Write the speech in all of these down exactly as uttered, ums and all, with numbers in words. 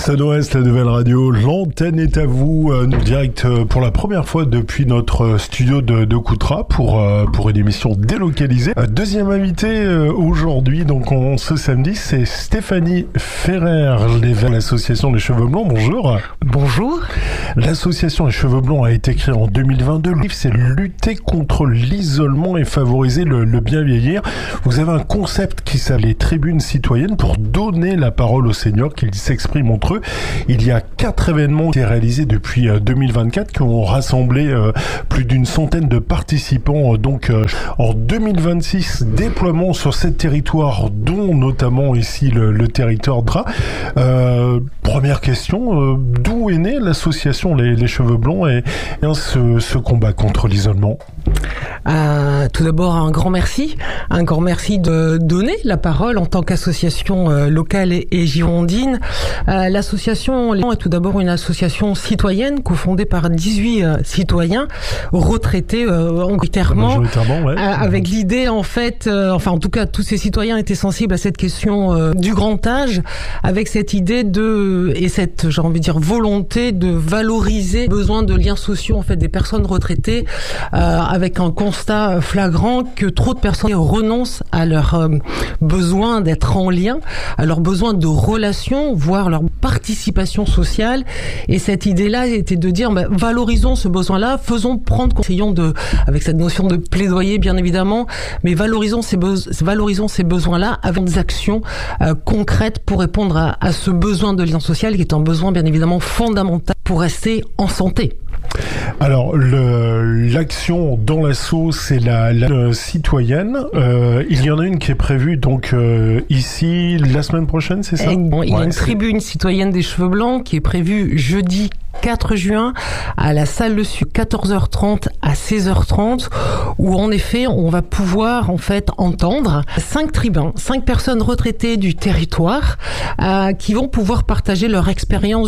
Sud-Ouest, la nouvelle radio, l'antenne est à vous, euh, direct euh, pour la première fois depuis notre studio de, de Coutras pour euh, pour une émission délocalisée. Euh, deuxième invité euh, aujourd'hui, donc on, ce samedi, c'est Stéphanie Ferrer, de l'association Les Cheveux Blonds. Bonjour. Bonjour. L'association Les Cheveux Blonds a été créée en deux mille vingt-deux. Le livre, c'est lutter contre l'isolement et favoriser le, le bien vieillir. Vous avez un concept qui s'appelle les tribunes citoyennes pour donner la parole aux seniors qu'ils s'expriment entre eux. Il y a quatre événements qui ont été réalisés depuis deux mille vingt-quatre qui ont rassemblé euh, plus d'une centaine de participants. Donc euh, en deux mille vingt-six, déploiement sur sept territoires, dont notamment ici le, le territoire Drap. Euh, première question, euh, d'où est née l'association Les, les Cheveux Blonds et, et ce, ce combat contre l'isolement? Euh, tout d'abord, un grand merci. Un grand merci de donner la parole en tant qu'association euh, locale et, et girondine. Euh, l'association Les est tout d'abord une association citoyenne cofondée par dix-huit euh, citoyens retraités euh, majoritairement, majoritairement ouais. euh, avec l'idée en fait, euh, enfin en tout cas tous ces citoyens étaient sensibles à cette question euh, du grand âge, avec cette idée de et cette j'ai envie de dire volonté de valoriser le besoin de liens sociaux en fait des personnes retraitées, euh, avec un constat flagrant que trop de personnes renoncent à leur euh, besoin d'être en lien, à leur besoin de relations, voire leur participation sociale. Et cette idée-là était de dire, bah, valorisons ce besoin-là, faisons prendre, essayons de, avec cette notion de plaidoyer bien évidemment, mais valorisons ces, be- valorisons ces besoins-là avec des actions euh, concrètes pour répondre à, à ce besoin de lien social qui est un besoin bien évidemment fondamental pour rester en santé. Alors, le, l'action dans l'assaut, c'est la, la euh, citoyenne. Euh, il y en a une qui est prévue donc euh, ici la semaine prochaine, c'est ça? Et, bon, il y a ouais, une c'est... tribune citoyenne des cheveux blancs qui est prévue jeudi quatre juin à la salle Le Sud, quatorze heures trente à seize heures trente, où en effet on va pouvoir en fait entendre cinq tribuns, cinq personnes retraitées du territoire euh, qui vont pouvoir partager leur expérience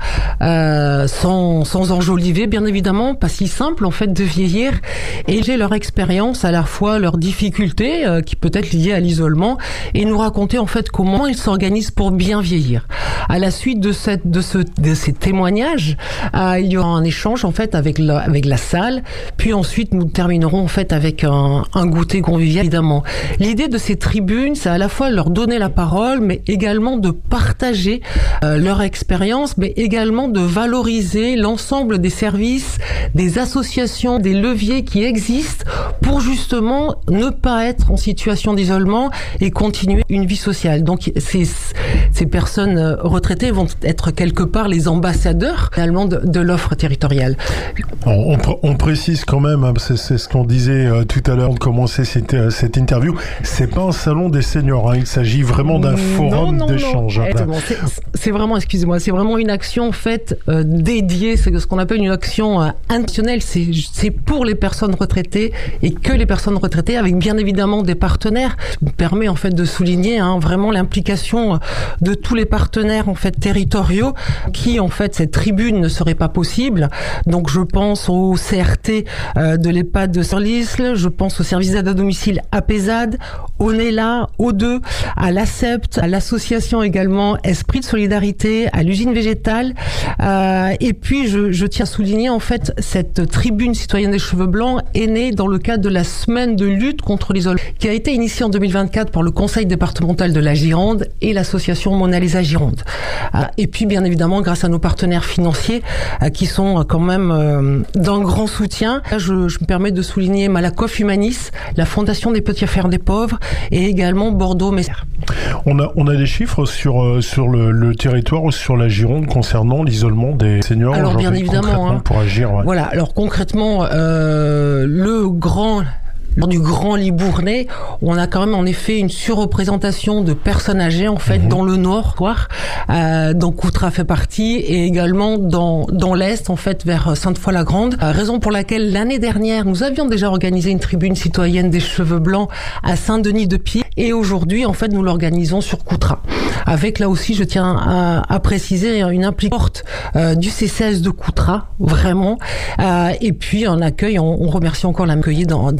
euh, sans, sans enjoliver bien évidemment, pas si simple en fait de vieillir, et j'ai leur expérience à la fois leurs difficultés euh, qui peut être liées à l'isolement, et nous raconter en fait comment ils s'organisent pour bien vieillir. À la suite de cette de ce de ces témoignages, Euh, il y aura un échange en fait avec la, avec la salle, puis ensuite nous terminerons en fait avec un, un goûter convivial évidemment. L'idée de ces tribunes, c'est à la fois leur donner la parole, mais également de partager euh, leur expérience, mais également de valoriser l'ensemble des services, des associations, des leviers qui existent pour justement ne pas être en situation d'isolement et continuer une vie sociale. Donc ces, ces personnes retraitées vont être quelque part les ambassadeurs De, de l'offre territoriale. On, on, on précise quand même, hein, c'est, c'est ce qu'on disait euh, tout à l'heure de commencer cette, euh, cette interview, c'est pas un salon des seniors, hein, il s'agit vraiment d'un forum non, non, d'échange. Non. Hein, c'est, c'est vraiment, excusez-moi, c'est vraiment une action en fait euh, dédiée, c'est ce qu'on appelle une action euh, intentionnelle, c'est, c'est pour les personnes retraitées et que les personnes retraitées, avec bien évidemment des partenaires. Ça me permet en fait de souligner hein, vraiment l'implication de tous les partenaires en fait territoriaux qui en fait cette tribune ne serait pas possible. Donc je pense au C R T euh, de l'EHPAD de Saint-Lisle, je pense au service d'aide à domicile A P Z A D, au N E L A, O deux, à l'ACEPT, à l'association également Esprit de Solidarité, à l'usine végétale. Euh, et puis je, je tiens à souligner en fait cette tribune citoyenne des cheveux blancs est née dans le cadre de la semaine de lutte contre l'isolement qui a été initiée en deux mille vingt-quatre par le conseil départemental de la Gironde et l'association Mona Lisa Gironde. Euh, et puis bien évidemment grâce à nos partenaires financiers euh, qui sont quand même euh, d'un grand soutien. Là, je, je me permets de souligner Malakoff Humanis, la Fondation des Petits Affaires des Pauvres et également Bordeaux-Messer. On a, on a des chiffres sur, euh, sur le, le territoire ou sur la Gironde concernant l'isolement des seniors. Alors bien évidemment. Hein, pour agir, ouais. Voilà, alors concrètement, euh, le grand... du Grand Libournais, on a quand même en effet une surreprésentation de personnes âgées en fait mmh. dans le nord, euh, dont Coutras fait partie, et également dans dans l'est en fait vers Sainte-Foy-la-Grande. Euh, raison pour laquelle l'année dernière nous avions déjà organisé une tribune citoyenne des cheveux blancs à Saint-Denis-de-Pie, et aujourd'hui en fait nous l'organisons sur Coutras. Avec là aussi, je tiens à, à préciser une implication forte euh, du C C S de Coutras, vraiment. Euh, et puis un accueil, on, on remercie encore l'accueil dans dans la salle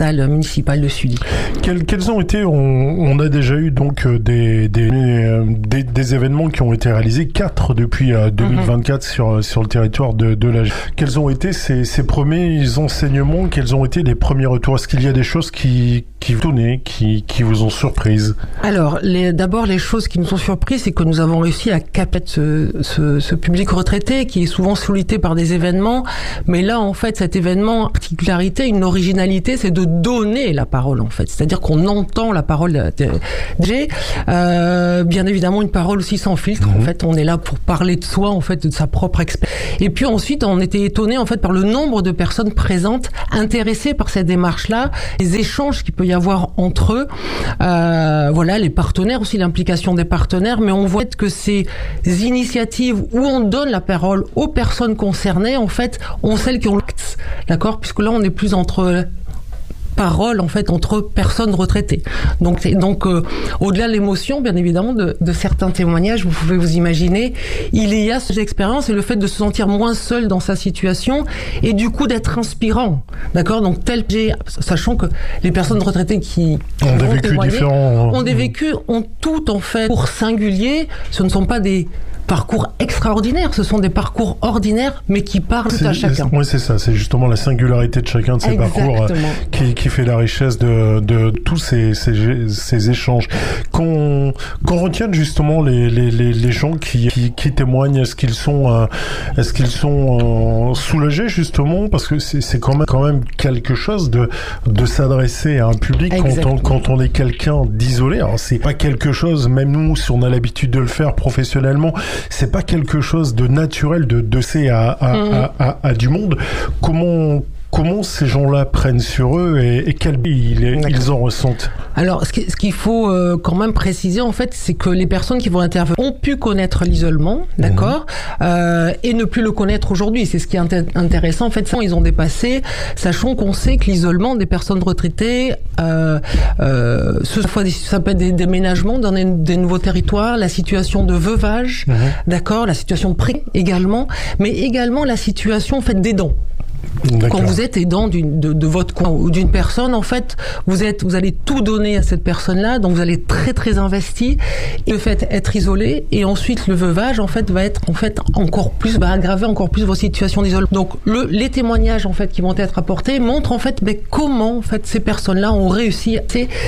salle municipale de Sully. Quels, quels ont été, on, on a déjà eu donc des, des, des, des événements qui ont été réalisés, quatre depuis deux mille vingt-quatre mm-hmm. sur, sur le territoire de, de la... Quels ont été ces, ces premiers enseignements? Quels ont été les premiers retours? Est-ce qu'il y a des choses qui, qui vous donnent, qui, qui vous ont surprise? Alors, les, d'abord, les choses qui nous ont surpris, c'est que nous avons réussi à capter ce, ce, ce public retraité qui est souvent sollicité par des événements. Mais là, en fait, cet événement, une particularité, une originalité, c'est de donner la parole, en fait. C'est-à-dire qu'on entend la parole de G. Euh, bien évidemment, une parole aussi sans filtre. Mmh. En fait, on est là pour parler de soi, en fait, de sa propre expérience. Et puis ensuite, on était étonné, en fait, par le nombre de personnes présentes, intéressées par cette démarche-là, les échanges qu'il peut y avoir entre eux. Euh, voilà, les partenaires aussi, l'implication des partenaires. Mais on voit que ces initiatives où on donne la parole aux personnes concernées, en fait, ont celles qui ont l'acte, d'accord, puisque là on est plus entre paroles, en fait, entre personnes retraitées. Donc, donc euh, au-delà de l'émotion, bien évidemment, de, de certains témoignages, vous pouvez vous imaginer, il y a cette expérience et le fait de se sentir moins seul dans sa situation et du coup d'être inspirant, d'accord. Donc tel j'ai, sachant que les personnes retraitées qui ont des vécus différents, ont des vécus, ont tout en fait pour singulier. Ce ne sont pas des parcours extraordinaires, ce sont des parcours ordinaires, mais qui parlent c'est, à chacun. Oui, c'est ça, c'est justement la singularité de chacun de ces Exactement. parcours euh, qui, qui fait la richesse de, de tous ces, ces, ces échanges. Qu'on, qu'on retienne justement les, les, les, les gens qui, qui, qui témoignent, est-ce qu'ils sont, euh, est-ce qu'ils sont euh, soulagés justement, parce que c'est, c'est quand même, quand même quelque chose de, de s'adresser à un public quand on, quand on est quelqu'un d'isolé. Alors c'est pas quelque chose, même nous, si on a l'habitude de le faire professionnellement, c'est pas quelque chose de naturel de de c'est à à, mmh. à à à du monde. Comment Comment ces gens-là prennent sur eux et, et quel ils, ils en ressentent? Alors, ce, qui, ce qu'il faut euh, quand même préciser, en fait, c'est que les personnes qui vont intervenir ont pu connaître l'isolement, d'accord, mmh. euh, et ne plus le connaître aujourd'hui. C'est ce qui est inté- intéressant. En fait, ils ont dépassé, sachant qu'on sait que l'isolement des personnes retraitées, euh, euh, ce soit des, ça peut être des déménagements dans des, des nouveaux territoires, la situation de veuvage, mmh. d'accord, la situation de pré également, mais également la situation en fait d'aidant. D'accord. Quand vous êtes aidant d'une, de, de votre coin ou d'une personne, en fait, vous êtes, vous allez tout donner à cette personne-là, donc vous allez être très très investi. Et le fait d'être isolé et ensuite le veuvage, en fait, va être en fait encore plus, va aggraver encore plus vos situations d'isolement. Donc le, les témoignages en fait qui vont être apportés montrent en fait, mais comment en fait ces personnes-là ont réussi à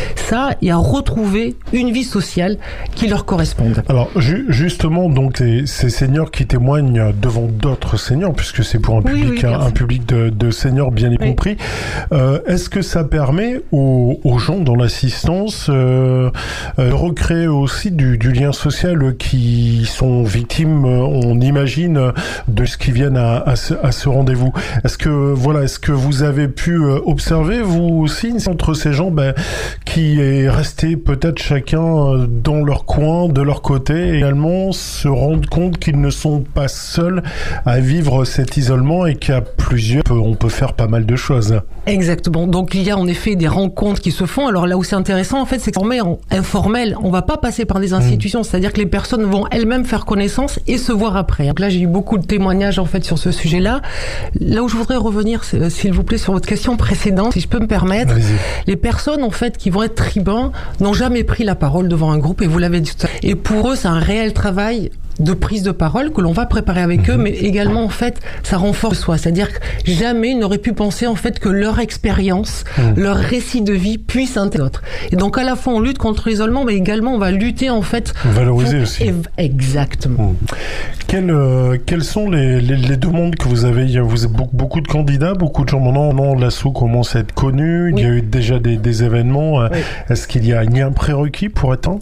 ça et à retrouver une vie sociale qui leur corresponde. Alors ju- justement, donc ces, ces seniors qui témoignent devant d'autres seniors, puisque c'est pour un public, oui, oui, un, un public de, de seniors bien y oui. compris. Euh, est-ce que ça permet aux, aux gens dans l'assistance euh, euh, de recréer aussi du, du lien social qui sont victimes, on imagine, de ce qui viennent à, à, ce, à ce rendez-vous? Est-ce que voilà, est-ce que vous avez pu observer vous aussi entre ces gens ben, qui est resté peut-être chacun dans leur coin, de leur côté, et également se rendre compte qu'ils ne sont pas seuls à vivre cet isolement et qu'il y a plusieurs, on peut faire pas mal de choses. Exactement. Donc il y a en effet des rencontres qui se font. Alors là où c'est intéressant, en fait, c'est que c'est informel. On va pas passer par des institutions, mmh. c'est-à-dire que les personnes vont elles-mêmes faire connaissance et se voir après. Donc là, j'ai eu beaucoup de témoignages en fait sur ce sujet-là. Là où je voudrais revenir, s'il vous plaît, sur votre question précédente, si je peux me permettre, Allez-y. Les personnes en fait qui vont être tribuns n'ont jamais pris la parole devant un groupe, et vous l'avez dit tout à l'heure. Et pour eux, c'est un réel travail de prise de parole que l'on va préparer avec mmh. eux, mais également en fait ça renforce soi, c'est-à-dire que jamais ils n'auraient pu penser en fait que leur expérience, mmh. leur récit de vie puisse intéresser l'autre. Et donc à la fois on lutte contre l'isolement, mais également on va lutter en fait valoriser pour... aussi. Et... Exactement. Mmh. Quelles euh, quelles sont les, les les demandes que vous avez? Il y a vous avez beaucoup, beaucoup de candidats, beaucoup de gens. Maintenant, non, l'asso commence à être connu. Oui. Il y a eu déjà des, des événements. Oui. Est-ce qu'il y a, il y a un prérequis pour être un?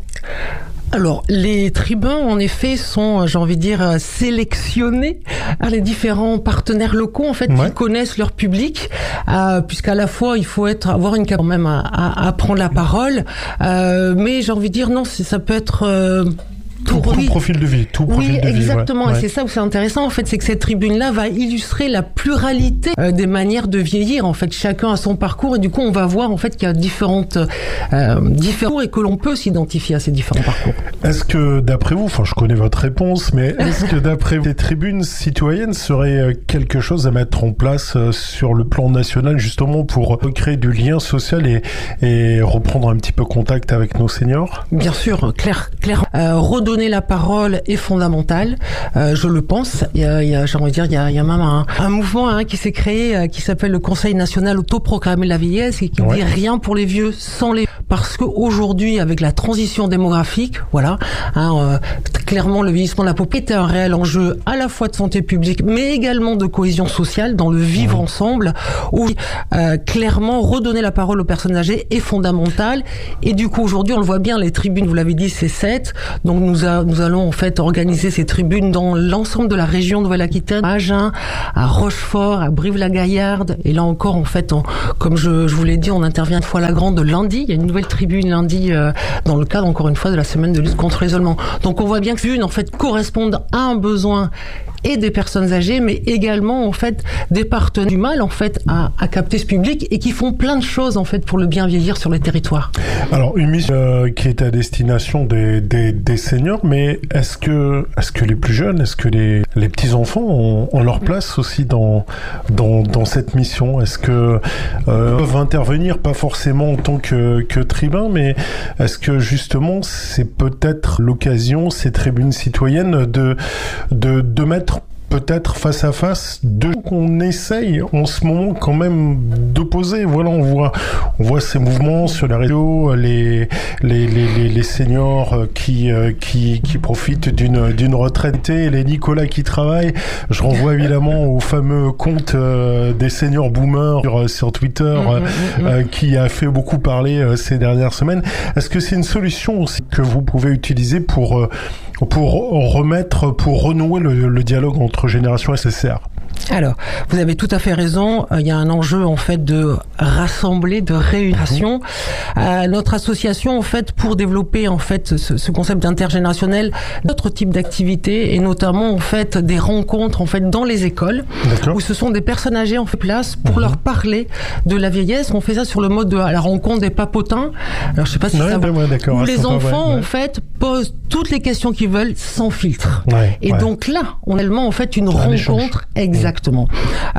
Alors, les tribuns, en effet, sont, j'ai envie de dire, sélectionnés par les différents partenaires locaux, en fait, ouais. qui connaissent leur public, euh, puisqu'à la fois, il faut être, avoir une capacité même à, à, à prendre la parole, euh, mais j'ai envie de dire, non, ça peut être... Euh, tout, tout oui. profil de vie, tout oui, profil de vie. exactement. Ouais, et ouais. c'est ça où c'est intéressant, en fait, c'est que cette tribune-là va illustrer la pluralité euh, des manières de vieillir. En fait, chacun a son parcours et du coup, on va voir en fait qu'il y a différentes euh, différents et que l'on peut s'identifier à ces différents parcours. Est-ce que d'après vous, enfin, je connais votre réponse, mais est-ce que d'après vous, les tribunes citoyennes seraient quelque chose à mettre en place sur le plan national, justement pour créer du lien social et, et reprendre un petit peu contact avec nos seniors? Bien sûr, clair, clair. Euh, redonner la parole est fondamental, euh, je le pense. Il y a, il y a, j'ai envie de dire, il y a, il y a même un, un mouvement hein, qui s'est créé, euh, qui s'appelle le Conseil national autoproclamé de la vieillesse et qui ouais. dit rien pour les vieux sans les. Parce que aujourd'hui, avec la transition démographique, voilà, hein, euh, clairement le vieillissement de la population est un réel enjeu à la fois de santé publique, mais également de cohésion sociale dans le vivre mmh. ensemble. Où euh, clairement redonner la parole aux personnes âgées est fondamental. Et du coup aujourd'hui, on le voit bien, les tribunes, vous l'avez dit, c'est sept. Donc nous, a, nous allons en fait organiser ces tribunes dans l'ensemble de la région Nouvelle-Aquitaine, à Agen, à Rochefort, à Brive-la-Gaillarde. Et là encore, en fait, on, comme je, je vous l'ai dit, on intervient une fois la grande lundi. Il y a une nouvelle tribune lundi euh, dans le cadre, encore une fois, de la semaine de lutte contre l'isolement. Donc on voit bien que une en fait correspondent à un besoin et des personnes âgées, mais également en fait des partenaires du mal en fait à, à capter ce public et qui font plein de choses en fait pour le bien vieillir sur les territoires. Alors une mission euh, qui est à destination des, des, des seniors, mais est-ce que est-ce que les plus jeunes, est-ce que les, les petits enfants ont, ont leur place aussi dans dans, dans cette mission? Est-ce que euh, peuvent intervenir pas forcément en tant que, que tribun, mais est-ce que justement c'est peut-être l'occasion, ces tribunes citoyennes, de de, de mettre peut-être face à face deux qu'on essaye en ce moment quand même d'opposer. Voilà, on voit, on voit ces mouvements sur la radio, les les les les seniors qui qui qui profitent d'une d'une retraite, les Nicolas qui travaillent. Je renvoie évidemment au fameux compte des seniors boomers sur sur Twitter mmh, mmh, mmh. qui a fait beaucoup parler ces dernières semaines. Est-ce que c'est une solution aussi que vous pouvez utiliser pour pour remettre, pour renouer le, le dialogue entre générations S S R? Alors, vous avez tout à fait raison. Il y a un enjeu en fait de rassembler, de réunion. Mmh. Euh, notre association, en fait, pour développer en fait ce, ce concept d'intergénérationnel, d'autres types d'activités et notamment en fait des rencontres en fait dans les écoles où ce sont des personnes âgées en fait place pour mmh. leur parler de la vieillesse. On fait ça sur le mode de à la rencontre des papotins. Alors, je sais pas si ouais, ça va. Ouais, où les enfants ouais, ouais. en fait posent toutes les questions qu'ils veulent sans filtre. Ouais, et ouais. donc là, on a tellement en fait une un rencontre exacte. Exactement.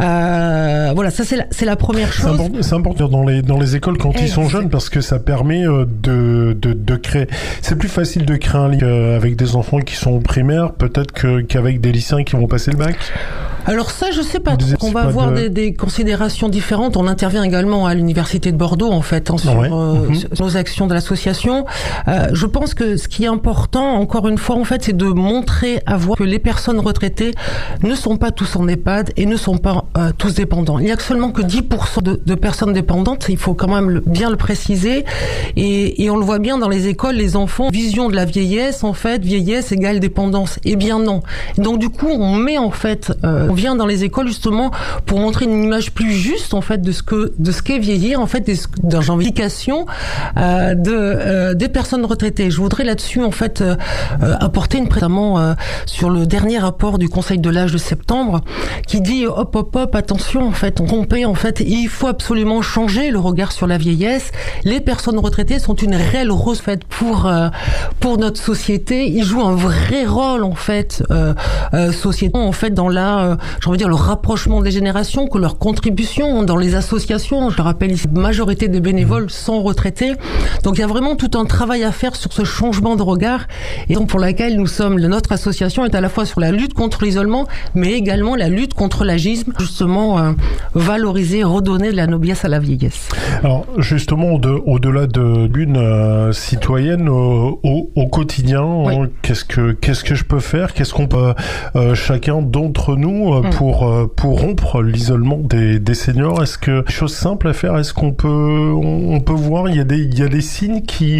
Euh, voilà, ça c'est la, c'est la première chose. C'est important, c'est important dans les dans les écoles quand exact. Ils sont jeunes parce que ça permet euh, de, de de créer. C'est plus facile de créer un lien euh, avec des enfants qui sont au primaire peut-être que qu'avec des lycéens qui vont passer le bac. Alors ça, je sais pas. On va pas avoir de... des, des considérations différentes. On intervient également à l'université de Bordeaux, en fait, hein, sur, ouais. euh, mm-hmm. sur nos actions de l'association. Euh, je pense que ce qui est important, encore une fois, en fait, c'est de montrer à voir que les personnes retraitées ne sont pas tous en EHPAD et ne sont pas euh, tous dépendants. Il n'y a que seulement que dix pour cent de, de personnes dépendantes. Il faut quand même le, bien le préciser. Et, et on le voit bien dans les écoles, les enfants, vision de la vieillesse, en fait, vieillesse égale dépendance. Eh bien non. Donc du coup, on met en fait, euh, on vient dans les écoles justement pour montrer une image plus juste en fait de ce que de ce qu'est vieillir en fait des d'indication euh, de euh, des personnes retraitées. Je voudrais là-dessus en fait euh, apporter une notamment euh, sur le dernier rapport du Conseil de l'âge de septembre qui dit hop hop hop attention en fait on trompait en fait il faut absolument changer le regard sur la vieillesse. Les personnes retraitées sont une réelle ressource pour euh, pour notre société. Ils jouent un vrai rôle en fait euh, euh, société en fait dans la euh, j'ai envie de dire le rapprochement des générations, que leur contribution dans les associations. Je le rappelle ici, la majorité des bénévoles sont retraités. Donc il y a vraiment tout un travail à faire sur ce changement de regard et donc pour laquelle nous sommes, notre association est à la fois sur la lutte contre l'isolement, mais également la lutte contre l'agisme, justement euh, valoriser, redonner de la noblesse à la vieillesse. Alors justement, de, au-delà de l'une euh, citoyenne au, au, au quotidien, oui. hein, qu'est-ce que qu'est-ce que je peux faire? Qu'est-ce qu'on peut euh, chacun d'entre nous euh, mm. pour euh, pour rompre l'isolement des, des seniors? Est-ce que chose simple à faire? Est-ce qu'on peut on, on peut voir il y a des il y a des signes qui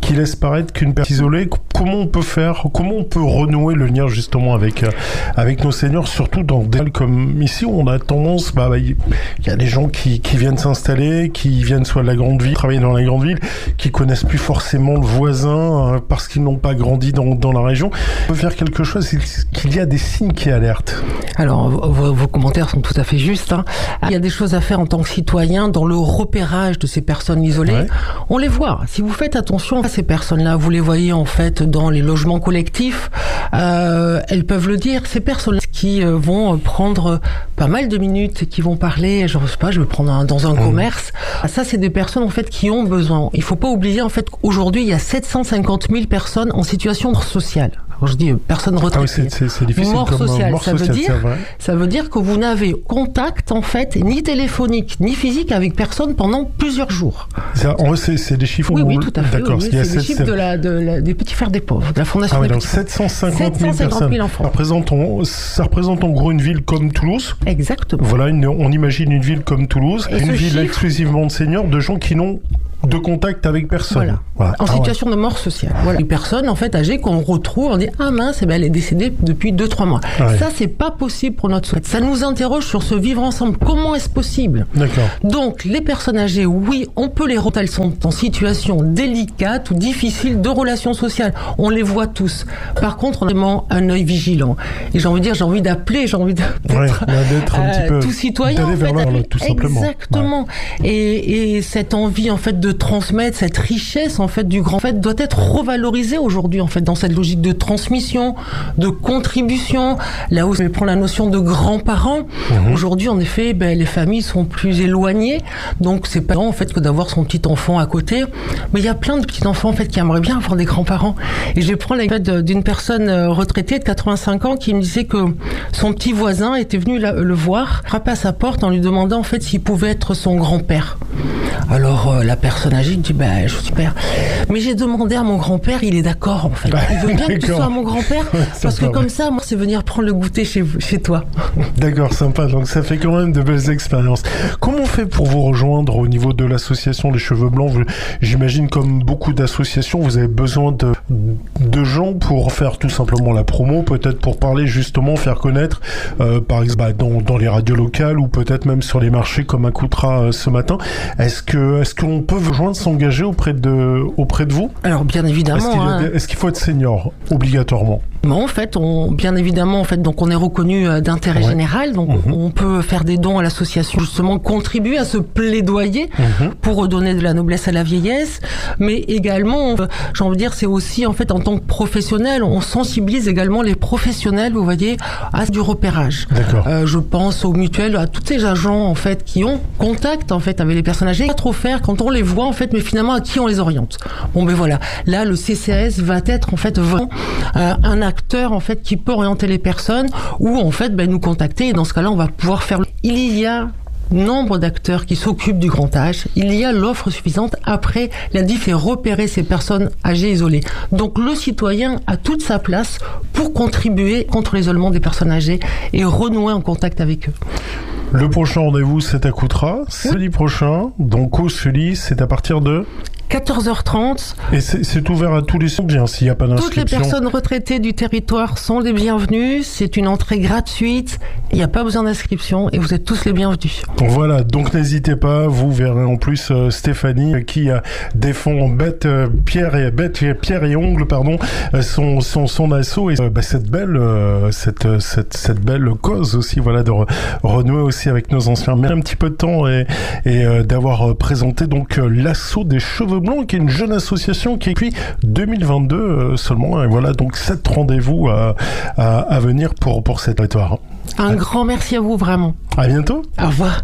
qui laisse paraître qu'une personne isolée, comment on peut faire, comment on peut renouer le lien justement avec, avec nos seniors, surtout dans des villes comme ici où on a tendance, bah, il bah, y a des gens qui, qui viennent s'installer, qui viennent soit de la grande ville, travailler dans la grande ville, qui connaissent plus forcément le voisin euh, parce qu'ils n'ont pas grandi dans, dans la région. On peut faire quelque chose, qu'il y a des signes qui alertent. Alors, vos, vos commentaires sont tout à fait justes. Hein. Il y a des choses à faire en tant que citoyen dans le repérage de ces personnes isolées. Ouais. On les voit. Si vous faites attention à ces personnes-là, vous les voyez en fait dans les logements collectifs, euh, elles peuvent le dire. Ces personnes qui euh, vont prendre pas mal de minutes, qui vont parler, je ne sais pas, je vais prendre un, dans un mmh. commerce. Ça, c'est des personnes en fait qui ont besoin. Il ne faut pas oublier en fait qu'aujourd'hui, il y a sept cent cinquante mille personnes en situation sociale. Quand je dis euh, personne retraitée, ah oui, c'est, c'est difficile mort comme sociale, mort ça sociale, veut dire, ça veut dire que vous n'avez contact en fait ni téléphonique ni physique avec personne pendant plusieurs jours. Ça, c'est, c'est des chiffres. Oui, oui, tout à fait. D'accord. Oui, oui, c'est des chiffres de la, de la, des petits frères des pauvres, de la Fondation. Ah oui, des donc petits sept cent cinquante mille personnes. enfants. Ça représente, en, ça représente en gros une ville comme Toulouse. Exactement. Voilà, une, on imagine une ville comme Toulouse, Et une ville chiffre... exclusivement de seniors, de gens qui n'ont de contact avec personne. Voilà. Voilà. En ah situation ouais. de mort sociale. Voilà. Une personne en fait âgée qu'on retrouve, on dit ah mince, eh ben, elle est décédée depuis deux trois mois. Ah ouais. Ça c'est pas possible pour notre société. Ça nous interroge sur ce vivre ensemble. Comment est-ce possible ? D'accord. Donc les personnes âgées, oui, on peut les retenir. Elles sont en situation délicate ou difficile de relations sociales. On les voit tous. Par contre, on a vraiment un œil vigilant. Et j'ai envie de dire, j'ai envie d'appeler, j'ai envie d'être, ouais, d'être un euh, petit peu tout citoyen en fait, là, là, tout simplement. Exactement. Ouais. Et, et cette envie en fait de transmettre cette richesse en fait du grand fait doit être revalorisée aujourd'hui en fait dans cette logique de transmission, de contribution. Là où je prends la notion de grands-parents, mmh. aujourd'hui en effet, ben, les familles sont plus éloignées, donc c'est pas en fait que d'avoir son petit enfant à côté. Mais il y a plein de petits enfants en fait qui aimeraient bien avoir des grands-parents. Et je prends l'exemple d'une personne retraitée de quatre-vingt-cinq ans qui me disait que son petit voisin était venu la, le voir, frapper à sa porte en lui demandant en fait s'il pouvait être son grand-père. Alors euh, la personne âgée dit ben je suis père. Mais j'ai demandé à mon grand-père, il est d'accord en fait. Il veut bien que tu sois mon grand-père parce que comme ça, moi c'est venir prendre le goûter chez chez toi. D'accord, sympa. Donc ça fait quand même de belles expériences. Comment on fait pour vous rejoindre au niveau de l'association Les Cheveux Blancs ? J'imagine comme beaucoup d'associations, vous avez besoin de de gens pour faire tout simplement la promo, peut-être pour parler justement, faire connaître, euh, par exemple bah, dans dans les radios locales ou peut-être même sur les marchés comme à Coutras euh, ce matin. Est-ce que est-ce qu'on peut vous rejoindre, s'engager auprès de auprès de vous ? Alors bien évidemment. Est-ce qu'il, hein. est-ce qu'il faut être senior obligatoirement ? Non, en fait, on, bien évidemment, en fait, donc on est reconnu d'intérêt ouais. général, donc mmh. on peut faire des dons à l'association, justement contribuer à ce plaidoyer mmh. pour redonner de la noblesse à la vieillesse, mais également, j'ai envie de dire, c'est aussi en fait en tant que professionnel, on sensibilise également les professionnels, vous voyez, à du repérage. D'accord. Euh, je pense aux mutuelles, à tous ces agents en fait qui ont contact en fait avec les personnes âgées, pas trop faire quand on les voit en fait, mais finalement à qui on les oriente. Bon ben voilà, là le C C A S va être en fait vraiment euh, un acteur acteur en fait qui peut orienter les personnes ou en fait ben, nous contacter et dans ce cas-là on va pouvoir faire. Il y a nombre d'acteurs qui s'occupent du grand âge, il y a l'offre suffisante. Après, la D I F est repérer ces personnes âgées isolées. Donc le citoyen a toute sa place pour contribuer contre l'isolement des personnes âgées et renouer en contact avec eux. Le prochain rendez-vous, c'est à Coutras, samedi prochain. Donc au Sully, c'est à partir de quatorze heures trente. Et c'est, c'est ouvert à tous les citoyens s'il n'y a pas d'inscription. Toutes les personnes retraitées du territoire sont les bienvenues. C'est une entrée gratuite. Il n'y a pas besoin d'inscription et vous êtes tous les bienvenus. Voilà, donc n'hésitez pas. Vous verrez en plus euh, Stéphanie qui euh, défend bête euh, Pierre et bête Pierre et Ongle, pardon, euh, son son son assaut et euh, bah, cette belle euh, cette cette cette belle cause aussi, voilà, de re- renouer aussi avec nos anciens. Mais un petit peu de temps et et euh, d'avoir euh, présenté donc euh, l'assaut des Cheveux Blancs, qui est une jeune association qui est depuis deux mille vingt-deux euh, seulement. Et voilà, donc sept rendez-vous à, à, à venir pour, pour cet territoire. Un à... grand merci à vous, vraiment. À bientôt. Au revoir.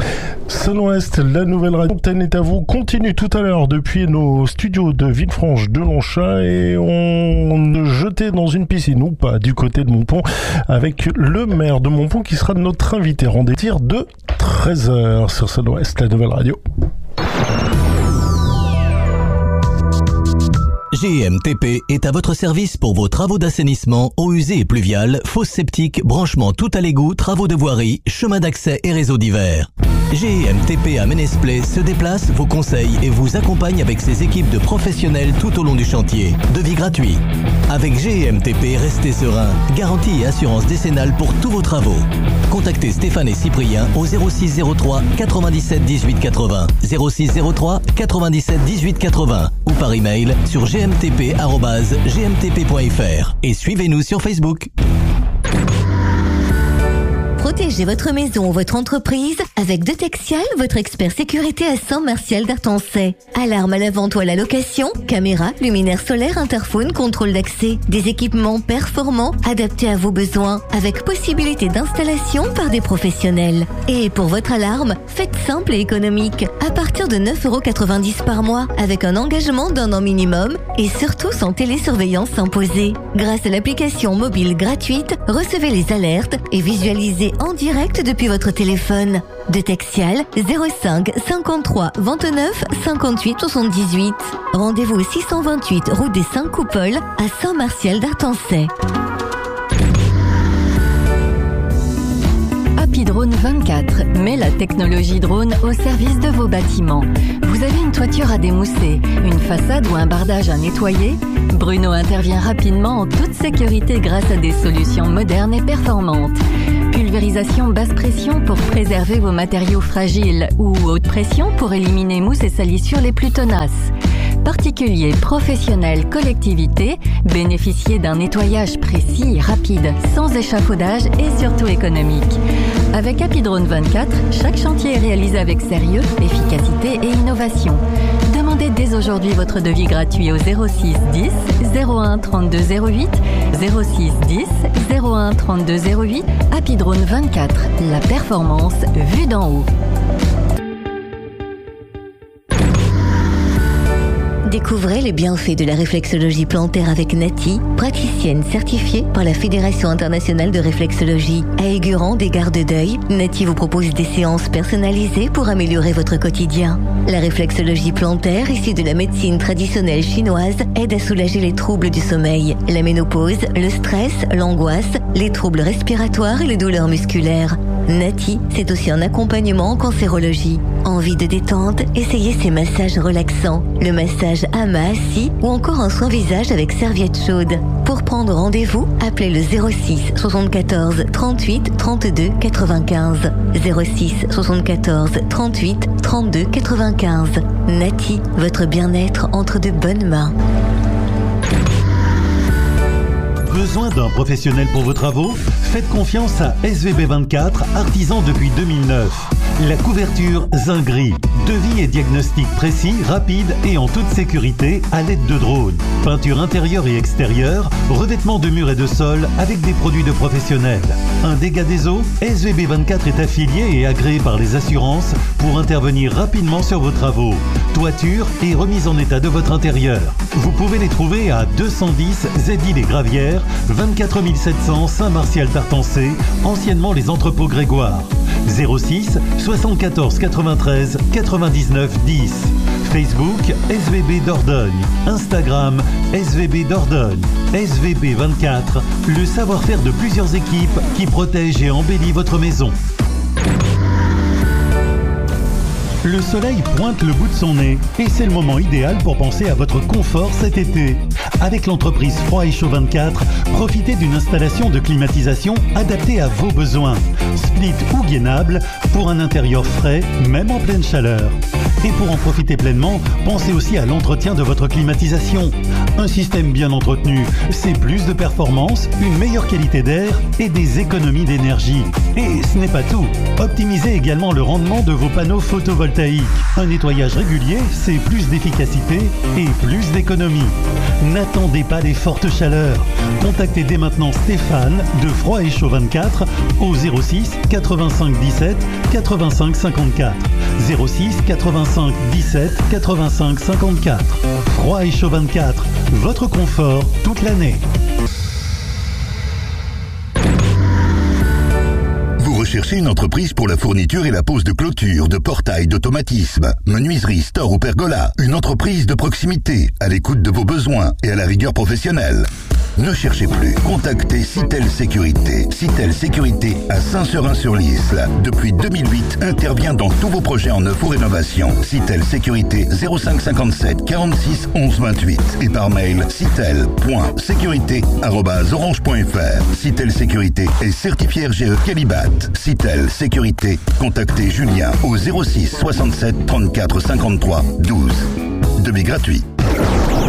Sonouest, la nouvelle radio Antenne est à vous, continue tout à l'heure depuis nos studios de Villefranche de Lonchat et on jetait dans une piscine ou pas du côté de Montpont avec le maire de Montpont qui sera notre invité. Rendez-vous de treize heures sur Sonouest, la nouvelle radio. G M T P est à votre service pour vos travaux d'assainissement, eaux usées et pluviales, fosses septiques, branchements tout à l'égout, travaux de voirie, chemins d'accès et réseaux divers. G M T P à Ménesplay se déplace, vous conseille et vous accompagne avec ses équipes de professionnels tout au long du chantier. Devis gratuit. Avec G M T P, restez serein. Garantie et assurance décennale pour tous vos travaux. Contactez Stéphane et Cyprien au zéro six zéro trois quatre-vingt-dix-sept dix-huit quatre-vingts, zéro six zéro trois quatre-vingt-dix-sept dix-huit quatre-vingts ou par email sur g m t p arobase g m t p point f r et suivez-nous sur Facebook. Protégez votre maison ou votre entreprise avec Detexial, votre expert sécurité à Saint-Martial d'Artancey. Alarme à la vente ou à la location, caméras, luminaires solaires, interphone, contrôle d'accès. Des équipements performants adaptés à vos besoins avec possibilité d'installation par des professionnels. Et pour votre alarme, faites simple et économique. À partir de neuf euros quatre-vingt-dix par mois avec un engagement d'un an minimum et surtout sans télésurveillance imposée. Grâce à l'application mobile gratuite, recevez les alertes et visualisez en direct depuis votre téléphone. Detexial zéro cinq cinquante-trois vingt-neuf cinquante-huit soixante-dix-huit. Rendez-vous au six cent vingt-huit route des cinq Coupoles à Saint-Martial d'Artancey. Drone vingt-quatre met la technologie drone au service de vos bâtiments. Vous avez une toiture à démousser, une façade ou un bardage à nettoyer? Bruno intervient rapidement en toute sécurité grâce à des solutions modernes et performantes. Pulvérisation basse pression pour préserver vos matériaux fragiles ou haute pression pour éliminer mousse et salissures les plus tenaces. Particuliers, professionnels, collectivités, bénéficiez d'un nettoyage précis et rapide, sans échafaudage et surtout économique. Avec Apidrone vingt-quatre, chaque chantier est réalisé avec sérieux, efficacité et innovation. Demandez dès aujourd'hui votre devis gratuit au zéro six dix zéro un trente-deux zéro huit, zéro six dix zéro un trente-deux zéro huit. Apidrone vingt-quatre, la performance vue d'en haut. Découvrez les bienfaits de la réflexologie plantaire avec Nati, praticienne certifiée par la Fédération internationale de réflexologie. À Aiguran des Gares de Deuil, Nati vous propose des séances personnalisées pour améliorer votre quotidien. La réflexologie plantaire, issue de la médecine traditionnelle chinoise, aide à soulager les troubles du sommeil, la ménopause, le stress, l'angoisse, les troubles respiratoires et les douleurs musculaires. Nati, c'est aussi un accompagnement en cancérologie. Envie de détente? Essayez ces massages relaxants. Le massage Ama assis ou encore un soin visage avec serviette chaude. Pour prendre rendez-vous, appelez le zéro six soixante-quatorze trente-huit trente-deux quatre-vingt-quinze. zéro six soixante-quatorze trente-huit trente-deux quatre-vingt-quinze. Nati, votre bien-être entre de bonnes mains. Besoin d'un professionnel pour vos travaux? Faites confiance à S V B vingt-quatre, artisan depuis deux mille neuf. La couverture Zingri. Devis et diagnostic précis, rapide et en toute sécurité à l'aide de drones. Peinture intérieure et extérieure, revêtement de murs et de sol avec des produits de professionnels. Un dégât des eaux? S V B vingt-quatre est affilié et agréé par les assurances pour intervenir rapidement sur vos travaux. Toiture et remise en état de votre intérieur. Vous pouvez les trouver à deux cent dix Zédille-les-Gravières, vingt-quatre mille sept cents Saint-Martial-d'Artancey, anciennement les entrepôts Grégoire. zéro six soixante-quatorze quatre-vingt-treize quatre-vingt-dix-neuf dix. Facebook S V B Dordogne. Instagram S V B Dordogne. S V B vingt-quatre, le savoir-faire de plusieurs équipes qui protègent et embellit votre maison. Le soleil pointe le bout de son nez et c'est le moment idéal pour penser à votre confort cet été. Avec l'entreprise Froid et Chaud vingt-quatre, profitez d'une installation de climatisation adaptée à vos besoins. Split ou gainable pour un intérieur frais, même en pleine chaleur. Et pour en profiter pleinement, pensez aussi à l'entretien de votre climatisation. Un système bien entretenu, c'est plus de performance, une meilleure qualité d'air et des économies d'énergie. Et ce n'est pas tout. Optimisez également le rendement de vos panneaux photovoltaïques. Un nettoyage régulier, c'est plus d'efficacité et plus d'économie. N'attendez pas les fortes chaleurs. Contactez dès maintenant Stéphane de Froid et Chaud vingt-quatre au zéro six quatre-vingt-cinq dix-sept quatre-vingt-cinq cinquante-quatre. zéro six quatre-vingt-cinq dix-sept quatre-vingt-cinq cinquante-quatre. Froid et Chaud vingt-quatre, votre confort toute l'année. Vous recherchez cherchez une entreprise pour la fourniture et la pose de clôture, de portail, d'automatisme, menuiserie, store ou pergola, une entreprise de proximité, à l'écoute de vos besoins et à la rigueur professionnelle. Ne cherchez plus. Contactez Citel Sécurité. Citel Sécurité à Saint-Seurin-sur-Lisle. Depuis deux mille huit, intervient dans tous vos projets en neuf ou rénovation. Citel Sécurité zéro cinq cinquante-sept quarante-six onze vingt-huit et par mail citel point sécurité arobase orange point f r. Citel Sécurité est certifié R G E Qualibat. Citel Sécurité. Contactez Julien au zéro six soixante-sept trente-quatre cinquante-trois douze. Devis gratuit.